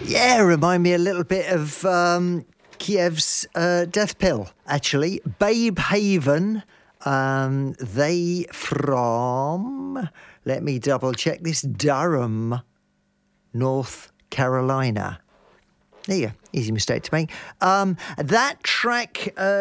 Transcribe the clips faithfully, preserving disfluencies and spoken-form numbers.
Yeah, remind me a little bit of um, Kiev's uh, Death Pill, actually. Babe Haven, um, they from, let me double check this, Durham, North Carolina. There you go. Easy mistake to make. Um, that track, uh,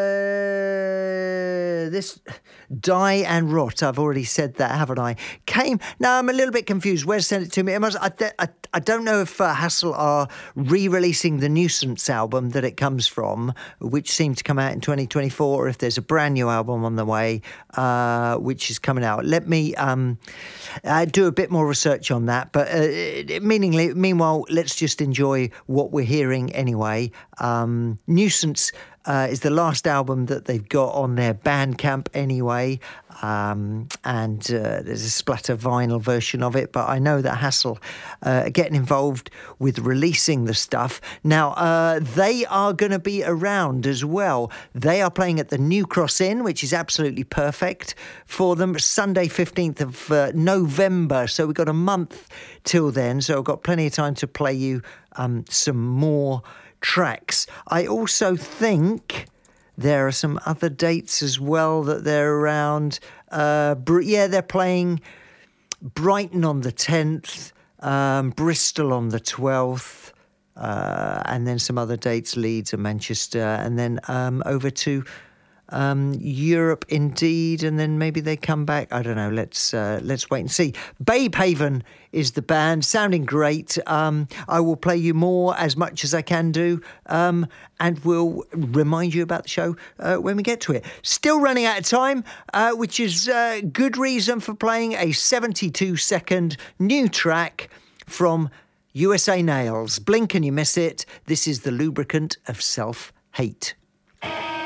this Die and Rot, I've already said that, haven't I? Came, now I'm a little bit confused. Where's sent it to me? It must, I, I, I don't know if uh, Hassel are re-releasing the Nuisance album that it comes from, which seemed to come out in twenty twenty-four, or if there's a brand new album on the way, uh, which is coming out. Let me um, uh, do a bit more research on that. But uh, meaningly, meanwhile, let's just enjoy what we're hearing anyway. Um, Nuisance uh, is the last album that they've got on their Bandcamp anyway, um, and uh, there's a splatter vinyl version of it, but I know that Hassel uh, are getting involved with releasing the stuff. Now, uh, they are going to be around as well. They are playing at the New Cross Inn, which is absolutely perfect for them, Sunday fifteenth of uh, November, so we've got a month till then, so I've got plenty of time to play you um, some more tracks. I also think there are some other dates as well that they're around. Uh, Br- yeah, they're playing Brighton on the tenth, um, Bristol on the twelfth, uh, and then some other dates, Leeds and Manchester, and then um, over to Um, Europe indeed, and then maybe they come back. I don't know. Let's uh, let's wait and see. Babe Haven is the band, sounding great. Um, I will play you more as much as I can do, um, and we'll remind you about the show uh, when we get to it. Still running out of time, uh, which is uh, good reason for playing a seventy-two second new track from U S A Nails. Blink and you miss it. This is The Lubricant of Self-Hate.